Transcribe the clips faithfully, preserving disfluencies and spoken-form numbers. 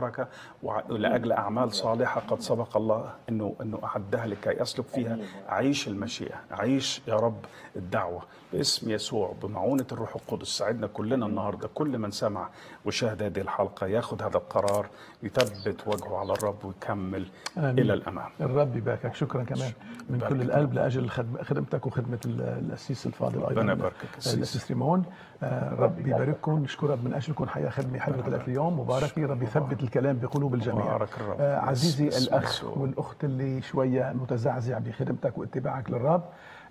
بركة ولأجل أعمال صالحة قد سبق الله أنه أنه أعدها لكي أسلك فيها. عيش المشيئة، عيش يا رب الدعوة باسم يسوع بمعونة الروح القدس. ساعدنا كلنا النهاردة، كل من سمع وشاهد هذه الحلقة ياخذ هذا القرار، يثبت وجهه على الرب ويكمل آمين. إلى الأمام. الرب يباركك. شكرا كمان من كل القلب لأجل خدمتك وخدمة الأسيس الفاضل أيضا الأسيس ريمون. رب يبارككم، نشكرك من أجلكم. حياة خدمة حلوة ثلاث اليوم مباركة. رب يثبت الكلام بقلوب الجميع. عزيزي الأخ والأخت اللي شوية متزعزع بخدمتك واتباعك للرب،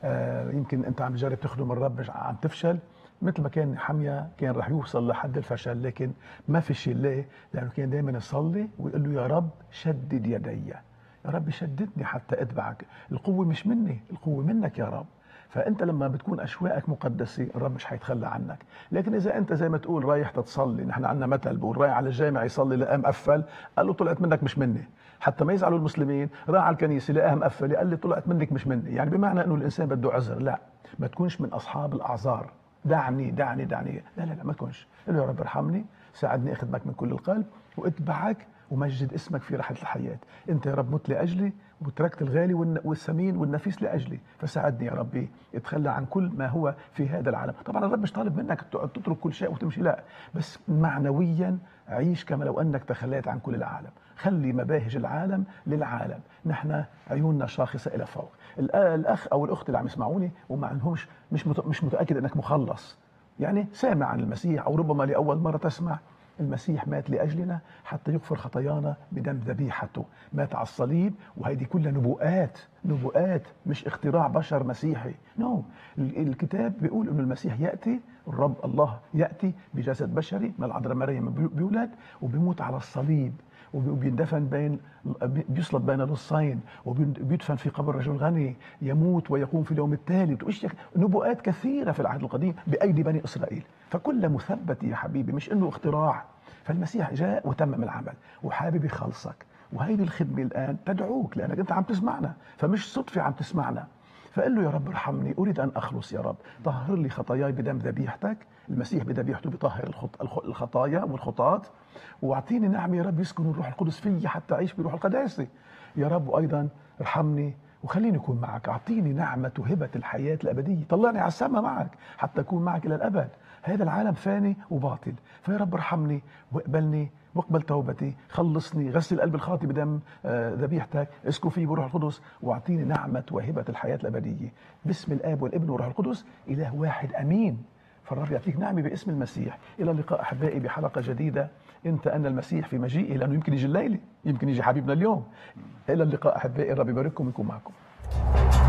يمكن أنت عم تجرب تخدم الرب عم تفشل مثل ما كان حمية كان رح يوصل لحد الفشل، لكن ما فشل. ليه؟ لأنه كان دائما يصلي ويقول له يا رب شدد يدي، يا رب شددني حتى أتبعك. القوة مش مني، القوة منك يا رب. فأنت لما بتكون أشواقك مقدسة الرب مش هيتخلى عنك. لكن إذا أنت زي ما تقول رايح تتصلي، نحن عندنا مثل بقول رايح على الجامع يصلي لقاه مقفل، قال له طلعت منك مش مني. حتى ما يزعلوا المسلمين، راح على الكنيسة لقاها مقفلة قال لي طلعت منك مش مني. يعني بمعنى أنه الإنسان بده عذر. لا، ما تكونش من أصحاب الأعذار. دعني دعني دعني لا لا لا ما تكونش. قل له يا رب ارحمني، ساعدني أخدمك من كل القلب واتبعك ومجد اسمك في رحلة الحياة. أنت يا رب مت لأجلي وتركت الغالي والثمين والنفيس لأجلي، فساعدني يا ربي اتخلى عن كل ما هو في هذا العالم. طبعا الرب مش طالب منك تترك كل شيء وتمشي، لا، بس معنويا عيش كما لو أنك تخليت عن كل العالم. خلي مباهج العالم للعالم، نحن عيوننا شاخصة إلى فوق. الأخ أو الأخت اللي عم يسمعوني وما عندهمش مش مش متأكد أنك مخلص، يعني سامع عن المسيح أو ربما لأول مرة تسمع، المسيح مات لأجلنا حتى يغفر خطايانا بدم ذبيحته، مات على الصليب. وهذه كلها نبوءات، نبوءات مش اختراع بشر مسيحي. نو no. الكتاب بيقول إنه المسيح يأتي، الرب الله يأتي بجسد بشري من العذراء مريم بيولد وبيموت على الصليب وبيندفن بين بيصلب بين لصين وبيدفن في قبر رجل غني، يموت ويقوم في اليوم الثالث. وإيش نبوءات كثيرة في العهد القديم بأيدي بني إسرائيل، فكل مثبت يا حبيبي، مش إنه اختراع. فالمسيح جاء وتمم العمل وحابب يخلصك، وهيدي الخدمة الآن تدعوك لأنك أنت عم تسمعنا، فمش صدفة عم تسمعنا. فقل له يا رب ارحمني، أريد أن أخلص يا رب، طهر لي خطاياي بدم ذبيحتك. المسيح بذبيحته بيطهر الخطايا والخطاة، واعطيني نعمة يا رب يسكن الروح القدس في حتى أعيش بروح القداسة يا رب. وأيضا ارحمني وخليني أكون معك، أعطيني نعمة هبة الحياة الأبدية، طلعني على السماء معك حتى أكون معك إلى الأبد. هذا العالم فاني وباطل، فيا رب ارحمني واقبلني واقبل توبتي، خلصني، غسل قلب الخاطي بدم ذبيحتك، اسكن فيه بروح القدس، واعطيني نعمة وهبة الحياة الأبدية. باسم الآب والابن والروح القدس، إله واحد أمين. فالرب يعطيك نعمة باسم المسيح. إلى اللقاء أحبائي بحلقة جديدة. انت أن المسيح في مجيئه، لأنه يمكن يجي الليلة، يمكن يجي حبيبنا اليوم. إلى اللقاء أحبائي، الرب يبارككم ويكون معكم.